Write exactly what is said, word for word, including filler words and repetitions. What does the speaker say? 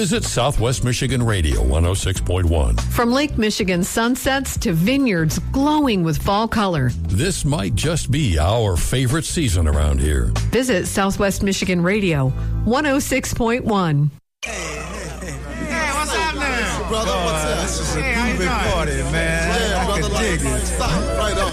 Visit Southwest Michigan Radio one oh six point one. From Lake Michigan sunsets to vineyards glowing with fall color. This might just be our favorite season around here. Visit Southwest Michigan Radio one oh six point one. Hey, what's happening? Brother, what's up? This is a hey, groovy party, man. Yeah, I brother, can dig like, it. stop right on.